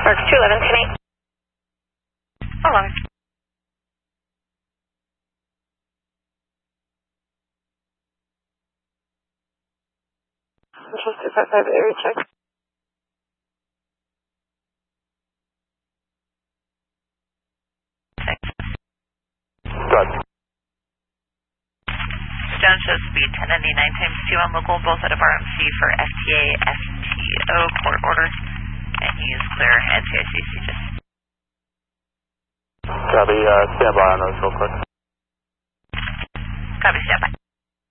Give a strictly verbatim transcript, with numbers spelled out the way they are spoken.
Park two eleven, ten eight. How long? Interested five five area check. Good. Stone shows speed ten ninety-nine times two on local, both out of R M C for F T A, F T O, court order, and use clear N C I C C just. Copy, uh, stand by on those real quick. Copy, stand by.